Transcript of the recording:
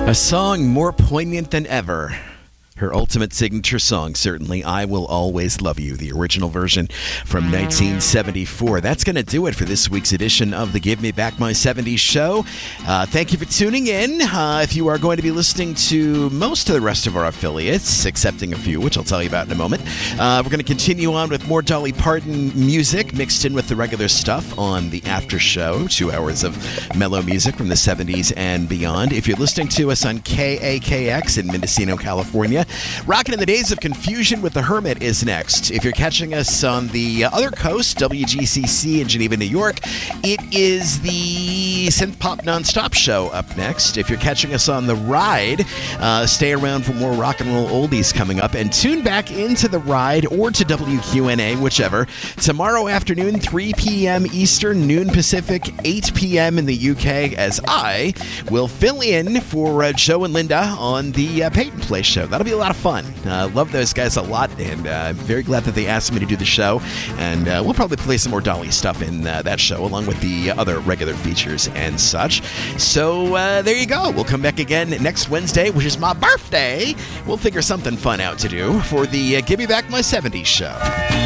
A song more poignant than ever. Her ultimate signature song, certainly, I Will Always Love You, the original version from 1974. That's going to do it for this week's edition of the Give Me Back My 70s show. Thank you for tuning in. If you are going to be listening to most of the rest of our affiliates, excepting a few, which I'll tell you about in a moment, we're going to continue on with more Dolly Parton music mixed in with the regular stuff on the after show, 2 hours of mellow music from the 70s and beyond. If you're listening to us on KAKX in Mendocino, California, Rockin' in the Days of Confusion with the Hermit is next. If you're catching us on the other coast, WGCC in Geneva, New York, it is the Synth Pop Nonstop show up next. If you're catching us on the Ride, stay around for more rock and roll oldies coming up, and tune back into the Ride or to WQNA, whichever, tomorrow afternoon, 3 p.m. Eastern, noon Pacific, 8 p.m. in the UK, as I will fill in for Joe and Linda on the Peyton Place show. That'll be a lot of fun. Love those guys a lot, and very glad that they asked me to do the show. And we'll probably play some more Dolly stuff in that show, along with the other regular features and such. So there you go. We'll come back again next Wednesday, which is my birthday. We'll figure something fun out to do for the Give Me Back My 70s show.